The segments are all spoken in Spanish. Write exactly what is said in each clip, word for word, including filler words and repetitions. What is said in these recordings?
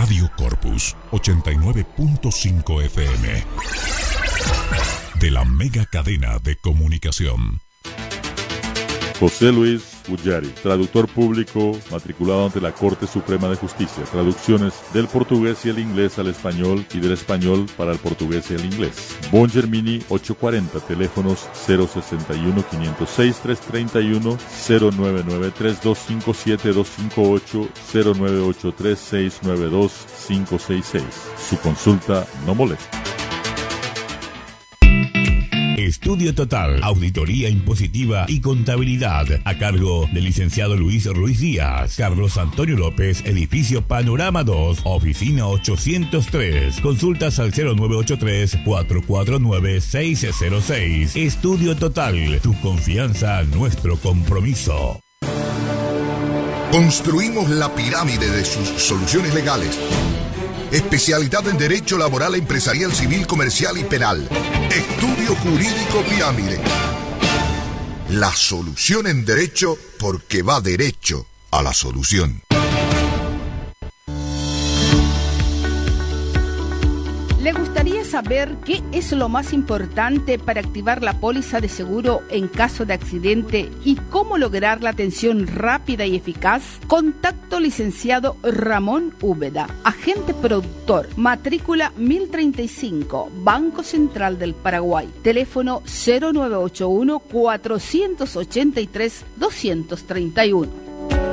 Radio Corpus ochenta y nueve punto cinco F M. De la mega cadena de comunicación. José Luis Bullari, traductor público matriculado ante la Corte Suprema de Justicia. Traducciones del portugués y el inglés al español y del español para el portugués y el inglés. Bon Germini ocho cuarenta, teléfonos cero sesenta y uno, quinientos seis, trescientos treinta y uno, cero nueve nueve tres, dos cinco siete, dos cinco ocho, cero nueve ocho tres, seis nueve dos, cinco seis seis. Su consulta no molesta. Estudio Total, auditoría impositiva y contabilidad, a cargo del licenciado Luis Ruiz Díaz. Carlos Antonio López, edificio Panorama dos, oficina ochocientos tres. Consultas al cero nueve ocho tres, cuatro cuatro nueve, seis cero seis. Estudio Total, tu confianza, nuestro compromiso. Construimos la pirámide de sus soluciones legales. Especialidad en Derecho Laboral, Empresarial, Civil, Comercial y Penal. Estudio Jurídico Pirámide. La solución en Derecho, porque va derecho a la solución. ¿Le gustaría saber qué es lo más importante para activar la póliza de seguro en caso de accidente y cómo lograr la atención rápida y eficaz? Contacto licenciado Ramón Úbeda, agente productor, matrícula mil treinta y cinco, Banco Central del Paraguay, teléfono cero nueve ocho uno, cuatro ocho tres, dos tres uno.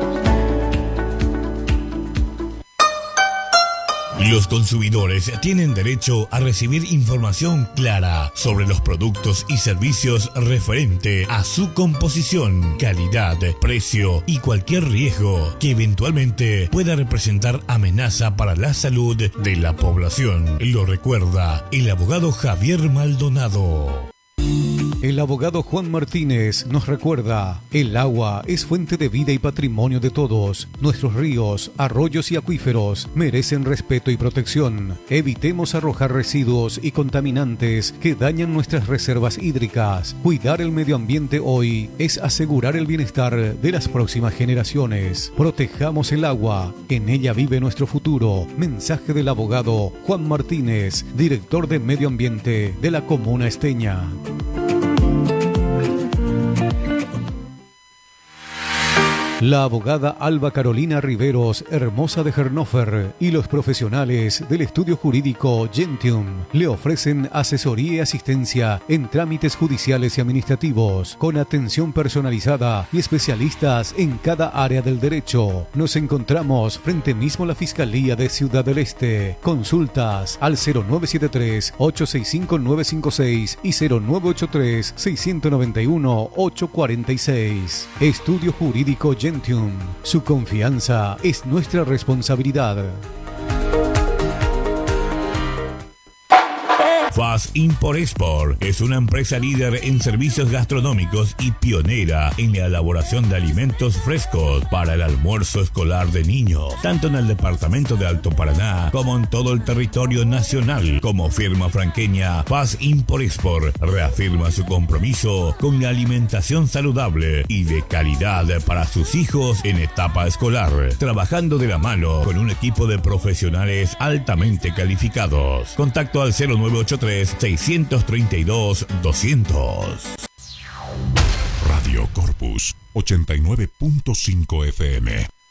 Los consumidores tienen derecho a recibir información clara sobre los productos y servicios referente a su composición, calidad, precio y cualquier riesgo que eventualmente pueda representar amenaza para la salud de la población. Lo recuerda el abogado Javier Maldonado. El abogado Juan Martínez nos recuerda, el agua es fuente de vida y patrimonio de todos. Nuestros ríos, arroyos y acuíferos merecen respeto y protección. Evitemos arrojar residuos y contaminantes que dañan nuestras reservas hídricas. Cuidar el medio ambiente hoy es asegurar el bienestar de las próximas generaciones. Protejamos el agua, en ella vive nuestro futuro. Mensaje del abogado Juan Martínez, director de Medio Ambiente de la Comuna Esteña. La abogada Alba Carolina Riveros, hermosa de Hannover, y los profesionales del estudio jurídico Gentium le ofrecen asesoría y asistencia en trámites judiciales y administrativos, con atención personalizada y especialistas en cada área del derecho. Nos encontramos frente mismo a la Fiscalía de Ciudad del Este. Consultas al cero nueve siete tres, ocho seis cinco, nueve cinco seis y cero nueve ocho tres, seis nueve uno, ocho cuatro seis. Estudio Jurídico Gentium. Su confianza es nuestra responsabilidad. Fast Import Export es una empresa líder en servicios gastronómicos y pionera en la elaboración de alimentos frescos para el almuerzo escolar de niños, tanto en el departamento de Alto Paraná como en todo el territorio nacional. Como firma franqueña, Fast Import Export reafirma su compromiso con la alimentación saludable y de calidad para sus hijos en etapa escolar, trabajando de la mano con un equipo de profesionales altamente calificados. Contacto al cero nueve ocho tres, seis tres dos, doscientos. Radio Corpus ochenta y nueve punto cinco F M.